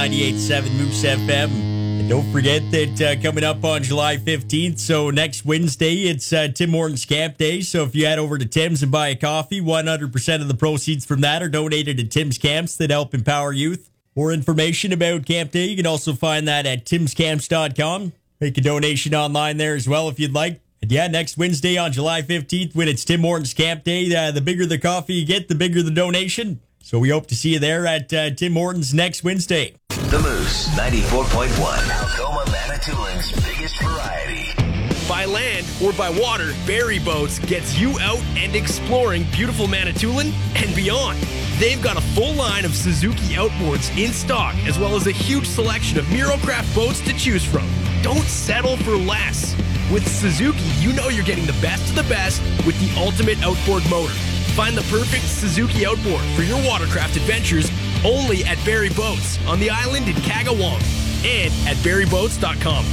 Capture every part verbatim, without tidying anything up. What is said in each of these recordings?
ninety-eight point seven Moose F M. And don't forget that uh, coming up on July fifteenth, so next Wednesday, it's uh, Tim Hortons Camp Day. So if you head over to Tim's and buy a coffee, one hundred percent of the proceeds from that are donated to Tim's Camps that help empower youth. More information about Camp Day, you can also find that at tims camps dot com. Make a donation online there as well if you'd like. And yeah, next Wednesday on July fifteenth, when it's Tim Hortons Camp Day, uh, the bigger the coffee you get, the bigger the donation. So we hope to see you there at uh, Tim Hortons next Wednesday. The Moose, ninety-four point one, Algoma Manitoulин's biggest variety. By land or by water, Barry Boats gets you out and exploring beautiful Manitoulin and beyond. They've got a full line of Suzuki outboards in stock, as well as a huge selection of Mirocraft boats to choose from. Don't settle for less. With Suzuki, you know you're getting the best of the best with the ultimate outboard motor. Find the perfect Suzuki outboard for your watercraft adventures only at Barry Boats on the island in Kagawong and at barry boats dot com.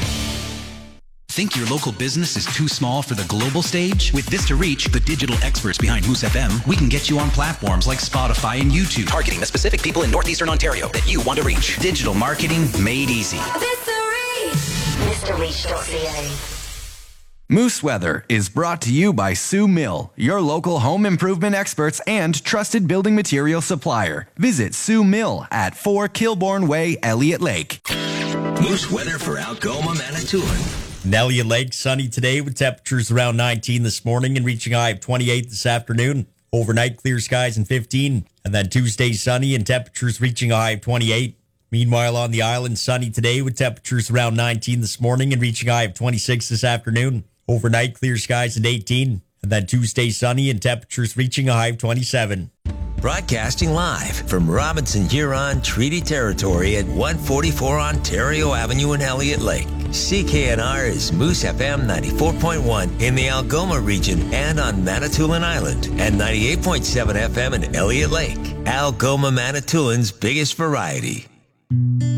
Think your local business is too small for the global stage? With Vista Reach, the digital experts behind Moose F M, we can get you on platforms like Spotify and YouTube, targeting the specific people in Northeastern Ontario that you want to reach. Digital marketing made easy. Vista Reach. vista reach dot c a. Moose Weather is brought to you by Sue Mill, your local home improvement experts and trusted building material supplier. Visit Sue Mill at four Kilbourne Way, Elliott Lake. Moose weather for Algoma, Manitoulin. In Elliott Lake, sunny today with temperatures around nineteen this morning and reaching a high of twenty-eight this afternoon. Overnight, clear skies and fifteen. And then Tuesday, sunny and temperatures reaching a high of twenty-eight. Meanwhile, on the island, sunny today with temperatures around nineteen this morning and reaching a high of twenty-six this afternoon. Overnight, clear skies and eighteen. And then Tuesday, sunny and temperatures reaching a high of twenty-seven. Broadcasting live from Robinson Huron Treaty Territory at one forty-four Ontario Avenue in Elliott Lake. C K N R is Moose F M ninety-four point one in the Algoma region and on Manitoulin Island, and ninety-eight point seven F M in Elliott Lake. Algoma Manitoulin's biggest variety.